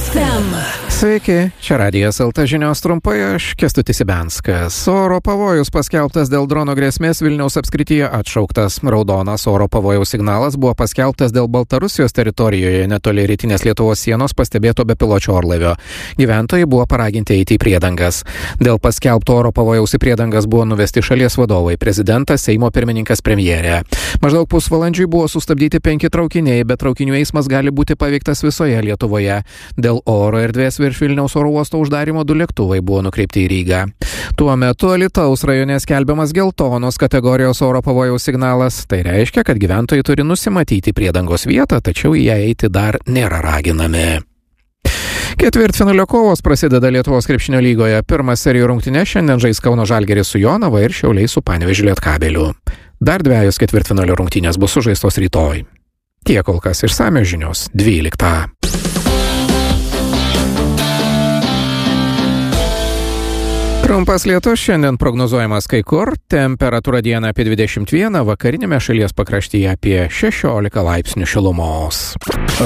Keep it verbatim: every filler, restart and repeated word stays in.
ef em. Sveiki, čia Radijas L T žinios trumpai, aš Kęstutis Ibenskas. Oro pavojus paskelbtas dėl drono grėsmės Vilniaus apskrityje atšauktas. Raudonas oro pavojaus signalas buvo paskelbtas dėl Baltarusijos teritorijoje netoli rytinės Lietuvos sienos pastebėto bepiločio orlaivio. Gyventojai buvo paraginti eiti į priedangas. Dėl paskelbto oro pavojaus į priedangas buvo nuvesti šalies vadovai, prezidentas, Seimo pirmininkas, premjerė. Maždaug pusvalandžiui buvo sustabdyti penki traukiniai, bet traukinių eismas gali būti paveiktas visoje Lietuvoje. Dėl oro erdvės virš Vilniaus oro uosto uždarimo du lėktuvai buvo nukreipti į Rygą. Tuo metu Alytaus rajone skelbiamas geltonos kategorijos oro pavojaus signalas. Tai reiškia, kad gyventojai turi nusimatyti priedangos vietą, tačiau į ją eiti dar nėra raginami. Ketvirtfinalio kovos prasideda Lietuvos krepšinio lygoje. Pirmas serijų rungtynes šiandien žais Kauno Žalgiris su Jonava ir Šiauliai su Panevėžio Lietkabeliu. Dar dvejos ketvirtfinalio rungtynės bus sužaistos rytoj. Tiek kol kas išsamios žinios dvyliktą. Trumpas lietus šiandien prognozuojamas kai kur, temperatūra dieną apie dvidešimt vieną, vakarinėme šalies pakraštyje apie šešiolika laipsnių šilumos.